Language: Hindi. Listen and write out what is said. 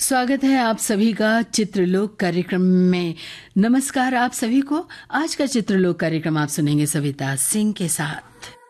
स्वागत है आप सभी का चित्रलोक कार्यक्रम में। नमस्कार आप सभी को। आज का चित्रलोक कार्यक्रम आप सुनेंगे सविता सिंह के साथ।